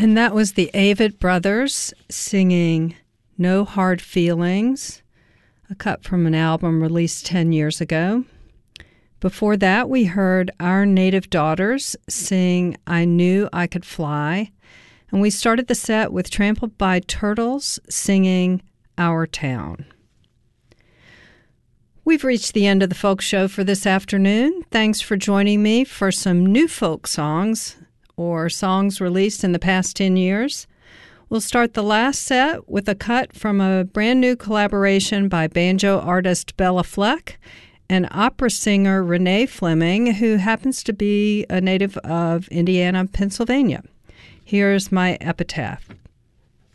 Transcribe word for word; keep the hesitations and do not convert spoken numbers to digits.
And that was the Avett Brothers singing No Hard Feelings, a cut from an album released ten years ago. Before that, we heard Our Native Daughters sing I Knew I Could Fly. And we started the set with Trampled by Turtles singing Our Town. We've reached the end of the folk show for this afternoon. Thanks for joining me for some new folk songs or songs released in the past ten years. We'll start the last set with a cut from a brand new collaboration by banjo artist Bella Fleck and opera singer Renee Fleming, who happens to be a native of Indiana, Pennsylvania. Here's My Epitaph.